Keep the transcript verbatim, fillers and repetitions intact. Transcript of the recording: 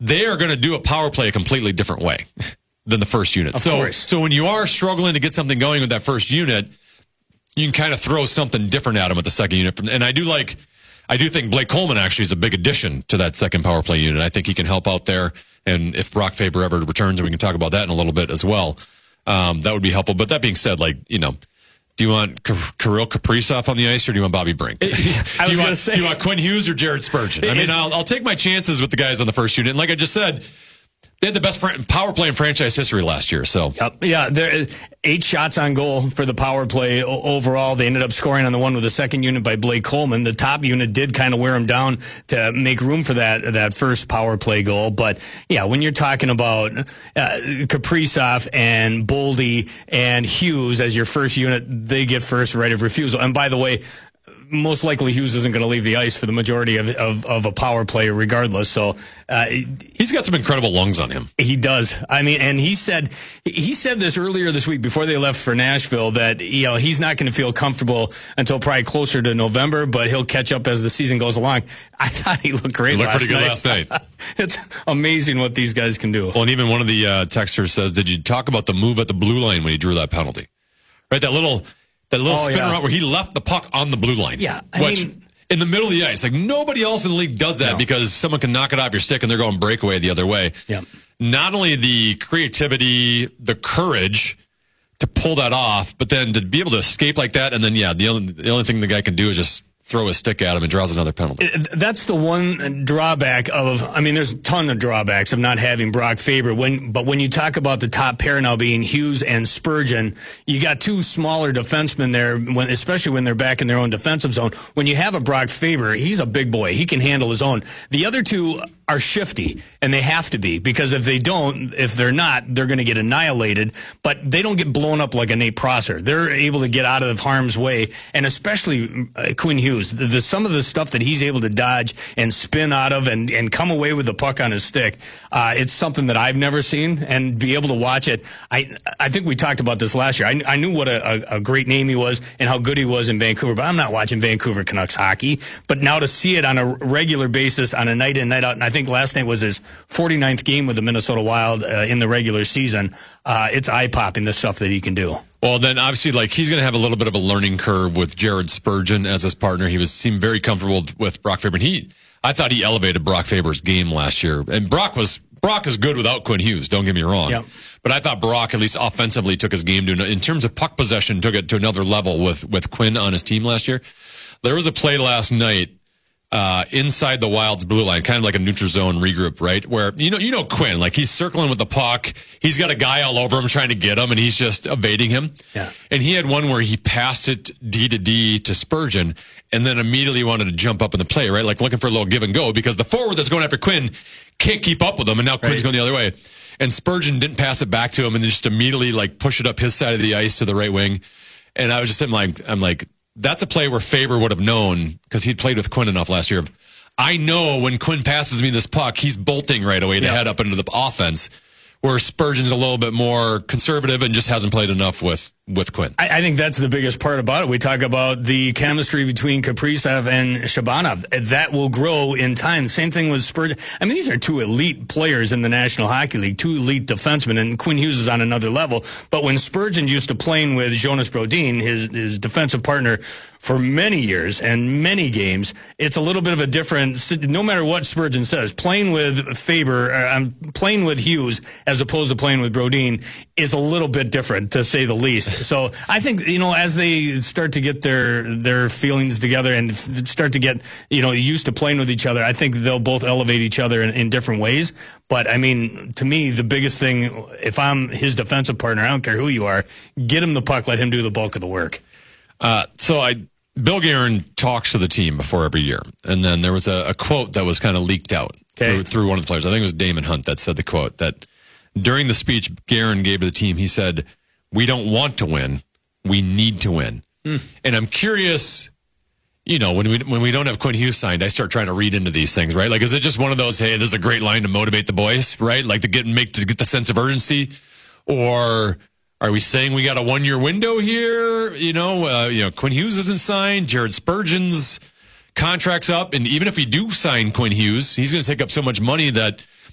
they are going to do a power play a completely different way than the first unit. Of so, course. so when you are struggling to get something going with that first unit, you can kind of throw something different at them with the second unit. And I do like, I do think Blake Coleman actually is a big addition to that second power play unit. I think he can help out there. And if Brock Faber ever returns, and we can talk about that in a little bit as well, um, that would be helpful. But that being said, like, you know, do you want Kirill Kaprizov on the ice or do you want Bobby Brink? I do, was you going want, to say, do you want Quinn Hughes or Jared Spurgeon? I mean, I'll, I'll take my chances with the guys on the first unit. And like I just said, they had the best power play in franchise history last year. So yep. yeah, there eight shots on goal for the power play overall. They ended up scoring on the one with the second unit by Blake Coleman. The top unit did kind of wear him down to make room for that that first power play goal. But yeah, when you're talking about uh, Kaprizov and Boldy and Hughes as your first unit, they get first right of refusal. And by the way, most likely Hughes isn't going to leave the ice for the majority of of, of a power play regardless. So uh, he's got some incredible lungs on him. He does. I mean, and he said he said this earlier this week before they left for Nashville that, you know, he's not going to feel comfortable until probably closer to November, but he'll catch up as the season goes along. I thought he looked great. He looked last pretty good night. last night. It's amazing what these guys can do. Well, and even one of the uh, texters says, "Did you talk about the move at the blue line when he drew that penalty?" Right, that little. That little oh, spin yeah. around where he left the puck on the blue line. Yeah, I which, mean, in the middle of the ice. Like, nobody else in the league does that no. because someone can knock it off your stick and they're going breakaway the other way. Yeah. Not only the creativity, the courage to pull that off, but then to be able to escape like that. And then, yeah, the only, the only thing the guy can do is just throw his stick at him and draws another penalty. That's the one drawback of, I mean, there's a ton of drawbacks of not having Brock Faber. When, but when you talk about the top pair now being Hughes and Spurgeon, you got two smaller defensemen there, when, especially when they're back in their own defensive zone. When you have a Brock Faber, he's a big boy. He can handle his own. The other two are shifty, and they have to be, because if they don't, if they're not, they're going to get annihilated, but they don't get blown up like a Nate Prosser. They're able to get out of harm's way, and especially uh, Quinn Hughes. The, the, some of the stuff that he's able to dodge and spin out of and, and come away with the puck on his stick, uh, it's something that I've never seen, and be able to watch it. I I think we talked about this last year. I, I knew what a, a, a great name he was and how good he was in Vancouver, but I'm not watching Vancouver Canucks hockey. But now to see it on a regular basis, on a night in, night out, and I think last night was his forty-ninth game with the Minnesota Wild uh, in the regular season, uh, it's eye-popping, the stuff that he can do. Well, then obviously, like, he's going to have a little bit of a learning curve with Jared Spurgeon as his partner. He was seemed very comfortable with Brock Faber, and he, I thought he elevated Brock Faber's game last year. And Brock was Brock is good without Quinn Hughes. Don't get me wrong. Yep. But I thought Brock, at least offensively, took his game to, in terms of puck possession, took it to another level with with Quinn on his team last year. There was a play last night. Uh, inside the Wild's blue line, kind of like a neutral zone regroup, right? Where, you know, you know Quinn, like, he's circling with the puck. He's got a guy all over him trying to get him, and he's just evading him. Yeah. And he had one where he passed it D to D to Spurgeon, and then immediately wanted to jump up in the play, right? Like, looking for a little give and go, because the forward that's going after Quinn can't keep up with him, and now Quinn's right. going the other way. And Spurgeon didn't pass it back to him, and just immediately, like, push it up his side of the ice to the right wing. And I was just sitting like, I'm like, that's a play where Faber would have known, because he'd played with Quinn enough last year. I know when Quinn passes me this puck, he's bolting right away to yeah. head up into the offense, where Spurgeon's a little bit more conservative and just hasn't played enough with, with Quinn. I, I think that's the biggest part about it. We talk about the chemistry between Kaprizov and Shabanov. That will grow in time. Same thing with Spurgeon. I mean, these are two elite players in the National Hockey League, two elite defensemen, and Quinn Hughes is on another level. But when Spurgeon used to playing with Jonas Brodin, his, his defensive partner, for many years and many games, it's a little bit of a different, no matter what Spurgeon says, playing with Faber, uh, playing with Hughes as opposed to playing with Brodin is a little bit different, to say the least. So I think, you know, as they start to get their their feelings together and start to get, you know, used to playing with each other, I think they'll both elevate each other in, in different ways. But, I mean, to me, the biggest thing, if I'm his defensive partner, I don't care who you are, get him the puck, let him do the bulk of the work. Uh, so I... Bill Guerin talks to the team before every year, and then there was a, a quote that was kind of leaked out okay. through, through one of the players. I think it was Damon Hunt that said the quote, that during the speech Guerin gave to the team, he said, "We don't want to win, we need to win." Mm. And I'm curious, you know, when we when we don't have Quinn Hughes signed, I start trying to read into these things, right? Like, is it just one of those, hey, this is a great line to motivate the boys, right? Like, to get make to get the sense of urgency, or are we saying we got a one-year window here? You know, uh, you know, Quinn Hughes isn't signed. Jared Spurgeon's contract's up. And even if we do sign Quinn Hughes, he's going to take up so much money that